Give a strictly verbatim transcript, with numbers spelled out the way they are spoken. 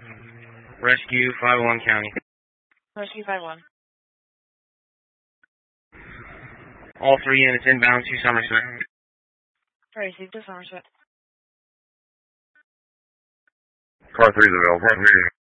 Rescue five one County. Rescue five one. All three units inbound to Somerset. Received to Somerset. Car three is available.